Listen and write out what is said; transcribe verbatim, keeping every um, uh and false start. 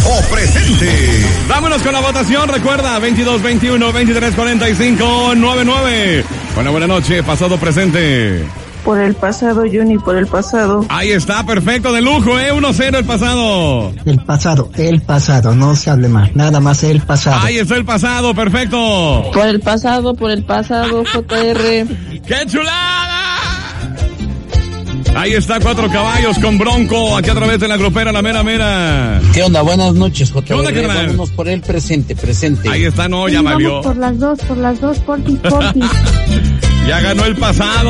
o presente. Vámonos con la votación. Recuerda, veintidós veintiuno veintitrés cuarenta y cinco noventa y nueve. Bueno, buena noche, pasado o presente. Por el pasado, Juni, por el pasado. Ahí está, perfecto, de lujo, ¿eh? uno cero el pasado. El pasado, el pasado, no se hable más, nada más el pasado. Ahí está el pasado, perfecto. Por el pasado, por el pasado, J R. ¡Qué chulada! Ahí está Cuatro Caballos con Bronco, aquí a través de la grupera La Mera Mera. ¿Qué onda? Buenas noches, J R. ¿Qué onda, carnal? Vámonos por el presente, presente. Ahí está, no, ya Sí, valió. vamos por las dos, por las dos, porfis, porfis. Ya ganó el pasado.